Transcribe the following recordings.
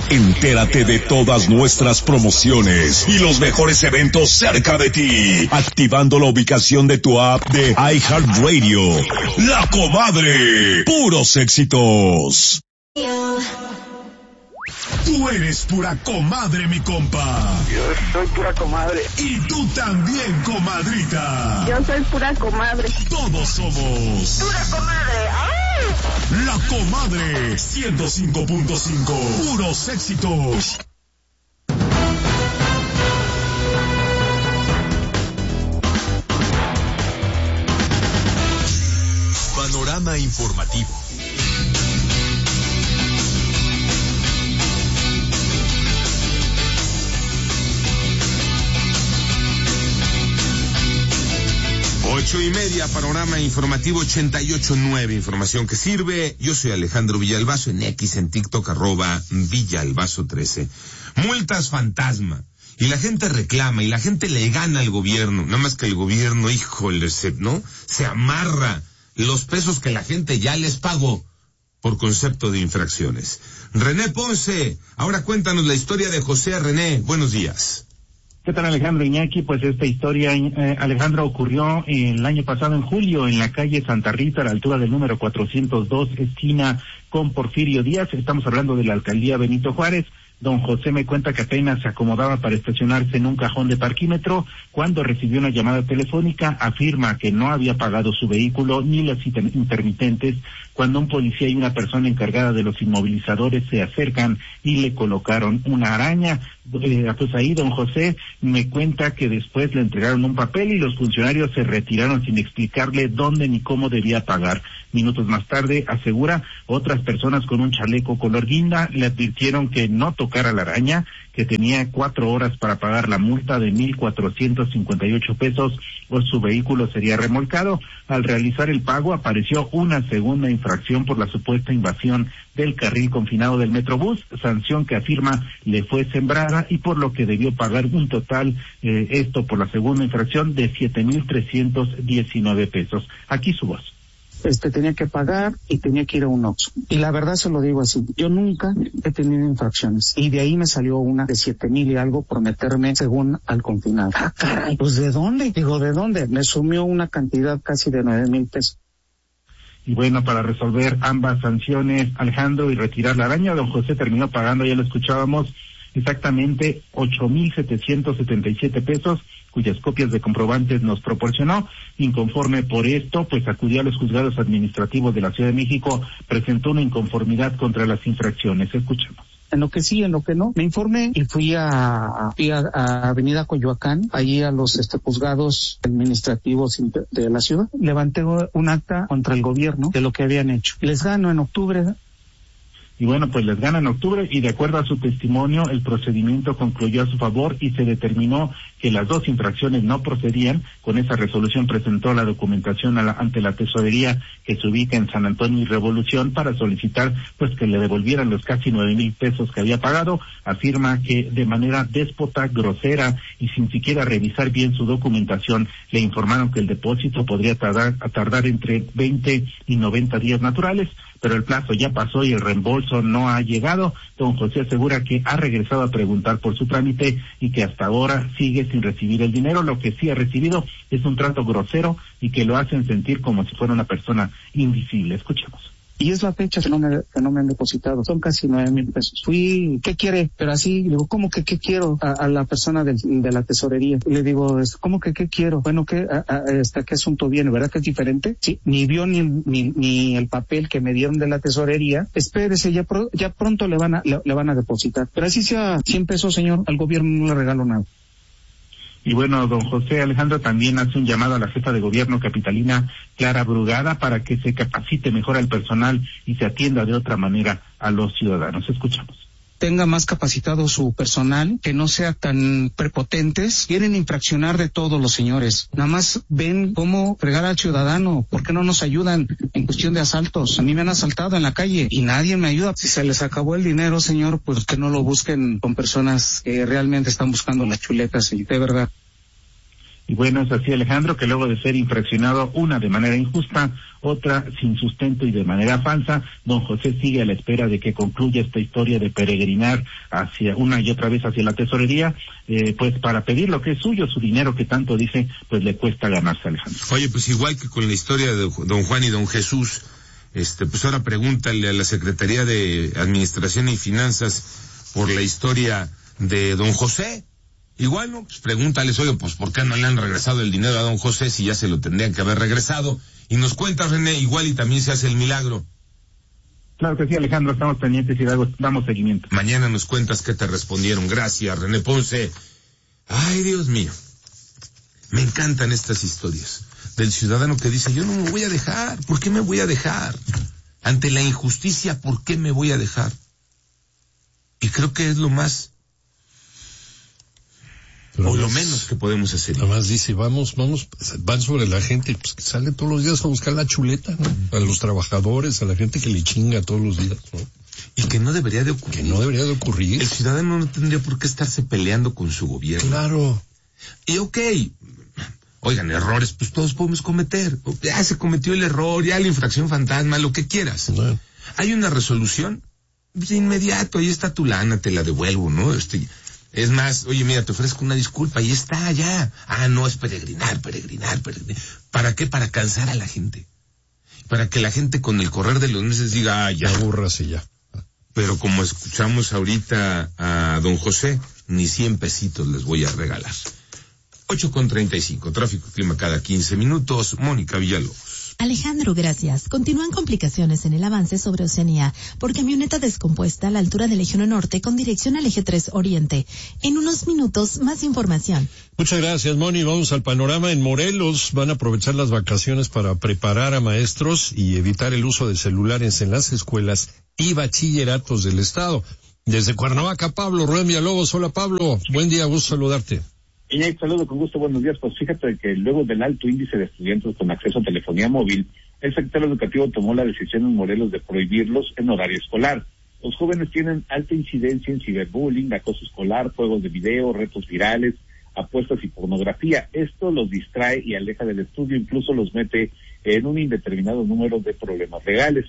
Entérate de todas nuestras promociones y los mejores eventos cerca de ti, activando la ubicación de tu app de iHeartRadio. La Comadre, puros éxitos. Tú eres pura comadre, mi compa. Yo soy pura comadre. Y tú también, comadrita. Yo soy pura comadre. Todos somos pura comadre. ¡Ay! La Comadre 105.5. Puros éxitos. Panorama informativo. Ocho y media, panorama informativo 88.9, información que sirve. Yo soy Alejandro Villalbazo, en X, en TikTok, @Villalbazo13. Multas fantasma. Y la gente reclama, y la gente le gana al gobierno. Nada más que el gobierno, híjole, ¿no? Se amarra los pesos que la gente ya les pagó por concepto de infracciones. René Ponce, ahora cuéntanos la historia de José. René, buenos días. ¿Qué tal, Alejandro Iñaki? Pues esta historia, Alejandro, ocurrió el año pasado en julio en la calle Santa Rita, a la altura del número 402, esquina con Porfirio Díaz. Estamos hablando de la alcaldía Benito Juárez. Don José me cuenta que apenas se acomodaba para estacionarse en un cajón de parquímetro cuando recibió una llamada telefónica. Afirma que no había pagado su vehículo ni las intermitentes cuando un policía y una persona encargada de los inmovilizadores se acercan y le colocaron una araña. Pues ahí don José me cuenta que después le entregaron un papel y los funcionarios se retiraron sin explicarle dónde ni cómo debía pagar. Minutos más tarde, asegura, otras personas con un chaleco color guinda le advirtieron que no tocara la araña, que tenía 4 horas para pagar la multa de 1,458 pesos o su vehículo sería remolcado. Al realizar el pago apareció una segunda infracción por la supuesta invasión del carril confinado del Metrobús, sanción que afirma le fue sembrada y por lo que debió pagar un total, esto por la segunda infracción, de 7,319 pesos. Aquí su voz. Tenía que pagar y tenía que ir a un Oxxo. Y la verdad se lo digo así, yo nunca he tenido infracciones. Y de ahí me salió una de 7,000 y algo por meterme según al confinado. Ah, caray, pues ¿de dónde? Digo, ¿de dónde? Me sumió una cantidad casi de 9,000 pesos. Y bueno, para resolver ambas sanciones, Alejandro, y retirar la araña, don José terminó pagando, ya lo escuchábamos, exactamente 8,777 pesos, cuyas copias de comprobantes nos proporcionó. Inconforme por esto, pues acudió a los juzgados administrativos de la Ciudad de México, presentó una inconformidad contra las infracciones. Escuchemos. En lo que sí, en lo que no, me informé y fui a Avenida Coyoacán, allí a los juzgados administrativos de la ciudad. Levanté un acta contra el gobierno de lo que habían hecho. Les gano en octubre. Y bueno, pues les gana en octubre y de acuerdo a su testimonio, el procedimiento concluyó a su favor y se determinó que las dos infracciones no procedían. Con esa resolución presentó la documentación ante la tesorería que se ubica en San Antonio y Revolución para solicitar pues que le devolvieran los casi 9,000 pesos que había pagado. Afirma que de manera déspota, grosera y sin siquiera revisar bien su documentación, le informaron que el depósito podría tardar entre 20 y 90 días naturales. Pero el plazo ya pasó y el reembolso no ha llegado. Don José asegura que ha regresado a preguntar por su trámite y que hasta ahora sigue sin recibir el dinero. Lo que sí ha recibido es un trato grosero y que lo hacen sentir como si fuera una persona invisible. Escuchemos. Y es la fecha que no me han depositado. Son casi 9,000 pesos. Fui, ¿qué quiere? Pero así, le digo, ¿cómo que qué quiero? A la persona de la tesorería. Le digo, ¿cómo que qué quiero? Bueno, ¿qué asunto viene? ¿Verdad que es diferente? Sí, ni vio ni el papel que me dieron de la tesorería. Espérese, ya pronto le van a depositar. Pero así sea 100 pesos, señor, al gobierno no le regalo nada. Y bueno, don José Alejandro también hace un llamado a la jefa de gobierno capitalina, Clara Brugada, para que se capacite mejor al personal y se atienda de otra manera a los ciudadanos. Escuchamos. Tenga más capacitado su personal, que no sea tan prepotentes. Quieren infraccionar de todos los señores. Nada más ven cómo fregar al ciudadano. ¿Por qué no nos ayudan en cuestión de asaltos? A mí me han asaltado en la calle y nadie me ayuda. Si se les acabó el dinero, señor, pues que no lo busquen con personas que realmente están buscando las chuletas, de verdad. Y bueno, es así, Alejandro, que luego de ser infraccionado, una de manera injusta, otra sin sustento y de manera falsa, don José sigue a la espera de que concluya esta historia de peregrinar hacia una y otra vez hacia la tesorería, pues para pedir lo que es suyo, su dinero que tanto dice, pues le cuesta ganarse, Alejandro. Oye, pues igual que con la historia de don Juan y don Jesús, pues ahora pregúntale a la Secretaría de Administración y Finanzas por la historia de don José. Igual, ¿no? Pues pregúntales, oye, pues ¿por qué no le han regresado el dinero a don José si ya se lo tendrían que haber regresado? Y nos cuentas, René, igual y también se hace el milagro. Claro que sí, Alejandro, estamos pendientes y damos seguimiento. Mañana nos cuentas qué te respondieron. Gracias, René Ponce. Ay, Dios mío. Me encantan estas historias del ciudadano que dice, yo no me voy a dejar. ¿Por qué me voy a dejar? Ante la injusticia, ¿por qué me voy a dejar? Y creo que es lo más... o lo menos que podemos hacer. Además dice, vamos, van sobre la gente, pues que sale todos los días a buscar la chuleta, ¿no? A los trabajadores, a la gente que le chinga todos los días, ¿no? Y que no debería de ocurrir. El ciudadano no tendría por qué estarse peleando con su gobierno. Claro. Y oigan, errores, pues todos podemos cometer. Ya se cometió el error, ya la infracción fantasma, lo que quieras. Bueno. Hay una resolución, de inmediato, ahí está tu lana, te la devuelvo, ¿no? Es más, oye, mira, te ofrezco una disculpa y está ya. No, es peregrinar. ¿Para qué? Para cansar a la gente. Para que la gente con el correr de los meses diga, ya. Aburras y ya. Pero como escuchamos ahorita a don José, ni 100 pesitos les voy a regalar. 8:35, tráfico y clima cada 15 minutos. Mónica Villalobos. Alejandro, gracias. Continúan complicaciones en el avance sobre Oceanía por camioneta descompuesta a la altura del Eje 1 Norte con dirección al Eje 3 Oriente. En unos minutos, más información. Muchas gracias, Moni. Vamos al panorama. En Morelos van a aprovechar las vacaciones para preparar a maestros y evitar el uso de celulares en las escuelas y bachilleratos del estado. Desde Cuernavaca, Pablo Rubén Villalobos. Hola, Pablo. Buen día, gusto saludarte. Saludo con gusto, buenos días. Pues fíjate que luego del alto índice de estudiantes con acceso a telefonía móvil, el sector educativo tomó la decisión en Morelos de prohibirlos en horario escolar. Los jóvenes tienen alta incidencia en ciberbullying, acoso escolar, juegos de video, retos virales, apuestas y pornografía. Esto los distrae y aleja del estudio, incluso los mete en un indeterminado número de problemas legales.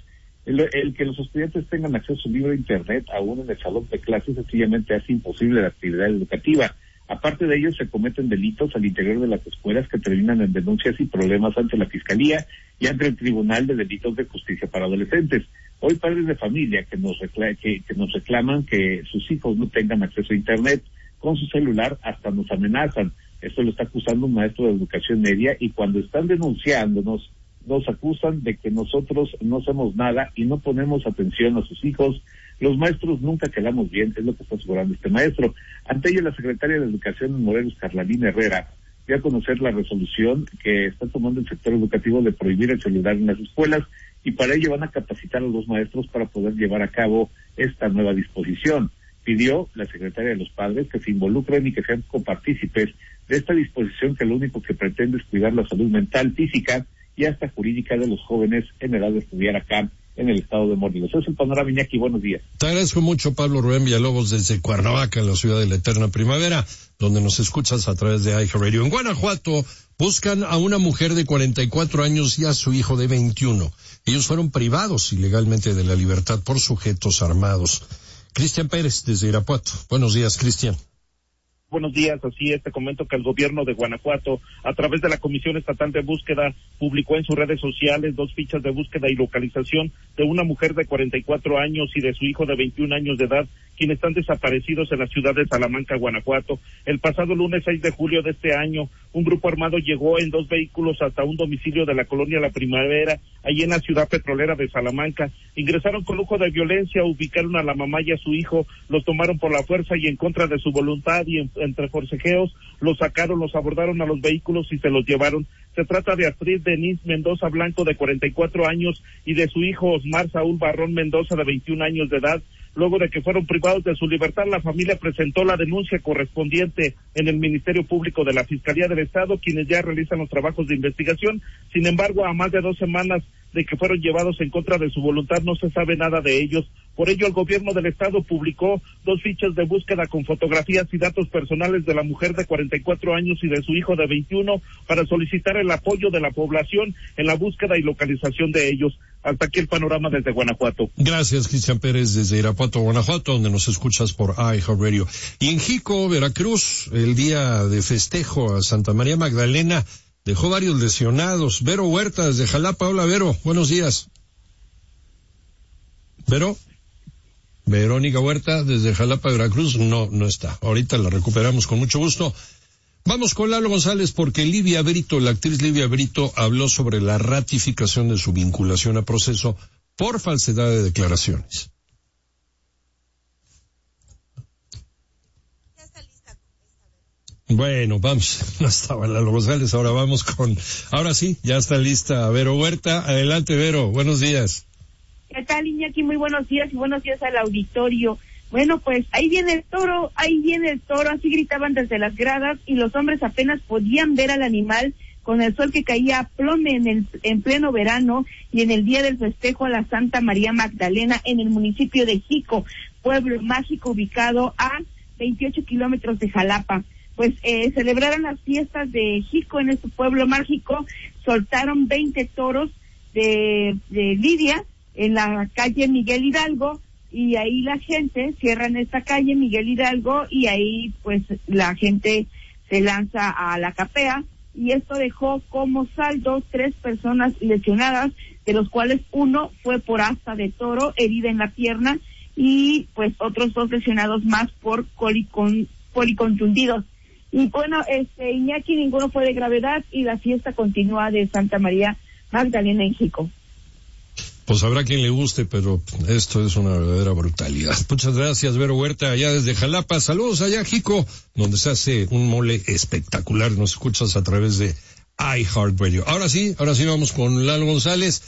El que los estudiantes tengan acceso libre a Internet, aún en el salón de clases, sencillamente hace imposible la actividad educativa. Aparte de ello, se cometen delitos al interior de las escuelas que terminan en denuncias y problemas ante la Fiscalía y ante el Tribunal de Delitos de Justicia para Adolescentes. Hoy padres de familia que nos reclaman que sus hijos no tengan acceso a Internet con su celular hasta nos amenazan. Esto lo está acusando un maestro de educación media y cuando están denunciándonos, nos acusan de que nosotros no hacemos nada y no ponemos atención a sus hijos. Los maestros nunca quedamos bien, es lo que está asegurando este maestro. Ante ello, la secretaria de Educación en Morelos, Carlalina Herrera, dio a conocer la resolución que está tomando el sector educativo de prohibir el celular en las escuelas y para ello van a capacitar a los maestros para poder llevar a cabo esta nueva disposición. Pidió la secretaria de los padres que se involucren y que sean copartícipes de esta disposición que lo único que pretende es cuidar la salud mental, física y hasta jurídica de los jóvenes en edad de estudiar acá en el estado de Morelos. Es el panorama, Iñaki, buenos días. Te agradezco mucho, Pablo Rubén Villalobos, desde Cuernavaca, en la ciudad de la eterna primavera, donde nos escuchas a través de iHeartRadio. En Guanajuato buscan a una mujer de 44 años y a su hijo de 21. Ellos fueron privados ilegalmente de la libertad por sujetos armados. Cristian Pérez, desde Irapuato. Buenos días, Cristian. Buenos días, así es, te comento que el gobierno de Guanajuato, a través de la Comisión Estatal de Búsqueda, publicó en sus redes sociales 2 fichas de búsqueda y localización de una mujer de 44 años y de su hijo de 21 años de edad, quienes están desaparecidos en la ciudad de Salamanca, Guanajuato. El pasado lunes 6 de julio de este año, un grupo armado llegó en 2 vehículos hasta un domicilio de la colonia La Primavera, allí en la ciudad petrolera de Salamanca. Ingresaron con lujo de violencia, ubicaron a la mamá y a su hijo, los tomaron por la fuerza y en contra de su voluntad y entre forcejeos, los sacaron, los abordaron a los vehículos y se los llevaron. Se trata de Astrid Denise Mendoza Blanco, de 44 años, y de su hijo Osmar Saúl Barrón Mendoza, de 21 años de edad. Luego de que fueron privados de su libertad, la familia presentó la denuncia correspondiente en el Ministerio Público de la Fiscalía del Estado, quienes ya realizan los trabajos de investigación. Sin embargo, a más de 2 semanas de que fueron llevados en contra de su voluntad, no se sabe nada de ellos. Por ello, el gobierno del estado publicó 2 fichas de búsqueda con fotografías y datos personales de la mujer de 44 años y de su hijo de 21 para solicitar el apoyo de la población en la búsqueda y localización de ellos. Hasta aquí el panorama desde Guanajuato. Gracias, Cristian Pérez, desde Irapuato, Guanajuato, donde nos escuchas por iHeartRadio. Y en Jico, Veracruz, el día de festejo a Santa María Magdalena dejó varios lesionados. Vero Huerta, desde Jalapa. Hola, Vero, buenos días. Vero. Verónica Huerta, desde Jalapa, Veracruz, no está. Ahorita la recuperamos con mucho gusto. Vamos con Lalo González porque Livia Brito, la actriz Livia Brito, habló sobre la ratificación de su vinculación a proceso por falsedad de declaraciones. Bueno, vamos, no estaba Lalo González, ahora sí, ya está lista Vero Huerta. Adelante, Vero, buenos días. ¿Qué tal, Iñaki? Muy buenos días y buenos días al auditorio. Bueno, pues ahí viene el toro, así gritaban desde las gradas y los hombres apenas podían ver al animal con el sol que caía a plome en pleno verano y en el día del festejo a la Santa María Magdalena en el municipio de Jico, pueblo mágico ubicado a 28 kilómetros de Jalapa. Pues celebraron las fiestas de Jico en este pueblo mágico, soltaron 20 toros de lidia en la calle Miguel Hidalgo, y ahí la gente cierran esta calle Miguel Hidalgo y ahí pues la gente se lanza a la capea, y esto dejó como saldo 3 personas lesionadas, de los cuales uno fue por asta de toro, herida en la pierna, y pues otros 2 lesionados más por policontundidos. Y bueno, Iñaki, ninguno fue de gravedad y la fiesta continúa de Santa María Magdalena en Jico. Pues habrá quien le guste, pero esto es una verdadera brutalidad. Muchas gracias, Vero Huerta, allá desde Jalapa. Saludos allá, Jico, donde se hace un mole espectacular. Nos escuchas a través de iHeartRadio. Ahora sí vamos con Lalo González.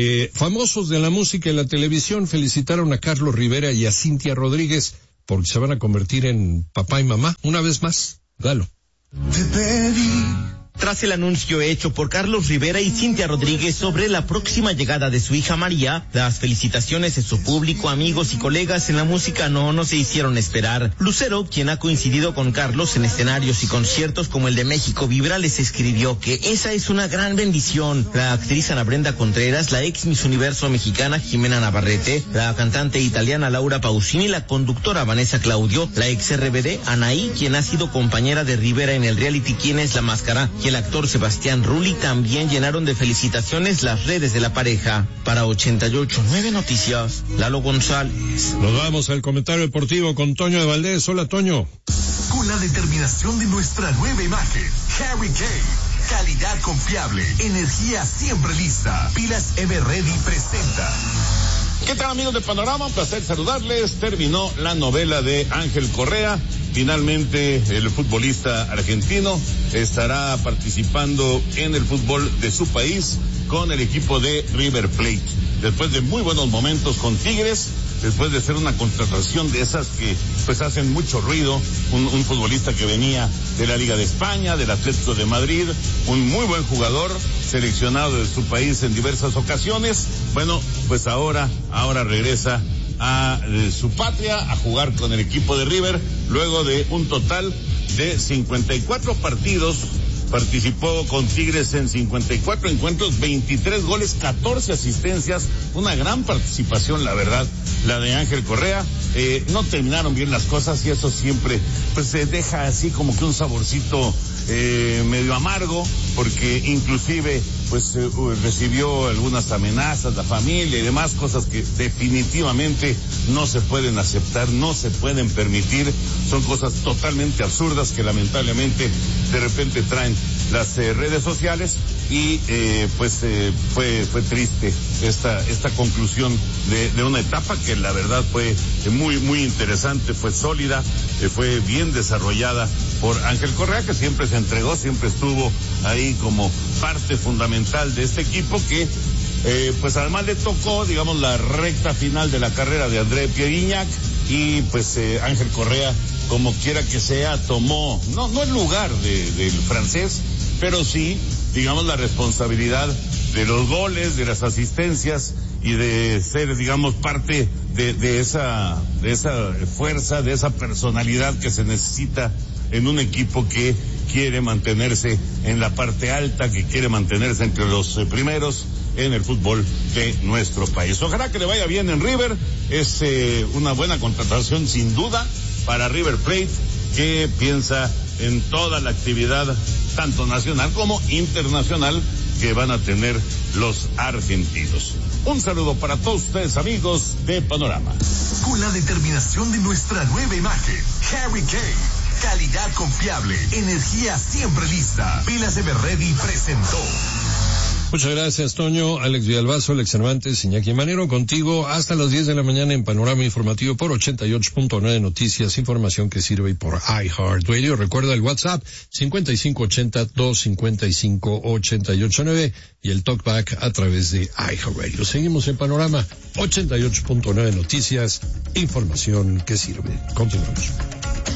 Famosos de la música y la televisión felicitaron a Carlos Rivera y a Cintia Rodríguez porque se van a convertir en papá y mamá una vez más. Lalo. Te pedí. Tras el anuncio hecho por Carlos Rivera y Cintia Rodríguez sobre la próxima llegada de su hija María, las felicitaciones de su público, amigos y colegas en la música no se hicieron esperar. Lucero, quien ha coincidido con Carlos en escenarios y conciertos como el de México Vibra, les escribió que esa es una gran bendición. La actriz Ana Brenda Contreras, la ex Miss Universo mexicana Jimena Navarrete, la cantante italiana Laura Pausini, la conductora Vanessa Claudio, la ex RBD Anaí, quien ha sido compañera de Rivera en el reality ¿Quién es la máscara?, y el actor Sebastián Rulli también llenaron de felicitaciones las redes de la pareja. Para 88.9 Noticias, Lalo González. Nos vamos al comentario deportivo con Toño de Valdés. Hola, Toño. Con la determinación de nuestra nueva imagen, Harry Kane. Calidad confiable, energía siempre lista. Pilas Everready presenta. ¿Qué tal, amigos de Panorama? Un placer saludarles. Terminó la novela de Ángel Correa. Finalmente el futbolista argentino estará participando en el fútbol de su país con el equipo de River Plate. Después de muy buenos momentos con Tigres, después de ser una contratación de esas que pues hacen mucho ruido, un futbolista que venía de la Liga de España, del Atlético de Madrid, un muy buen jugador, seleccionado de su país en diversas ocasiones. Bueno, pues ahora regresa a su patria a jugar con el equipo de River, luego de un total de 54 partidos. Participó con Tigres en 54 encuentros, 23 goles, 14 asistencias, una gran participación, la verdad, la de Ángel Correa. No terminaron bien las cosas y eso siempre pues se deja así como que un saborcito medio amargo, porque inclusive pues recibió algunas amenazas, la familia y demás, cosas que definitivamente no se pueden aceptar, no se pueden permitir, son cosas totalmente absurdas que lamentablemente de repente traen las redes sociales y fue triste esta conclusión de una etapa que la verdad fue muy interesante, fue sólida, fue bien desarrollada por Ángel Correa, que siempre se entregó, siempre estuvo ahí como parte fundamental de este equipo que pues además le tocó, digamos, la recta final de la carrera de André Pierre Gignac y pues Ángel Correa, como quiera que sea, tomó no el lugar del francés, pero sí, digamos, la responsabilidad los goles, de las asistencias y de ser, digamos, parte de esa fuerza, de esa personalidad que se necesita en un equipo que quiere mantenerse en la parte alta, que quiere mantenerse entre los primeros en el fútbol de nuestro país. Ojalá que le vaya bien en River. Es una buena contratación sin duda para River Plate, que piensa en toda la actividad tanto nacional como internacional que van a tener los argentinos. Un saludo para todos ustedes, amigos de Panorama. Con la determinación de nuestra nueva imagen, Harry Kane. Calidad confiable, energía siempre lista. Pilas Everready presentó. Muchas gracias, Toño. Alex Villalbazo, Alex Cervantes, Iñaki Manero, contigo hasta las 10 de la mañana en Panorama Informativo por 88.9 Noticias, información que sirve, y por iHeartRadio. Recuerda el WhatsApp 5580-255-889 y el TalkBack a través de iHeartRadio. Seguimos en Panorama 88.9 Noticias, información que sirve. Continuamos.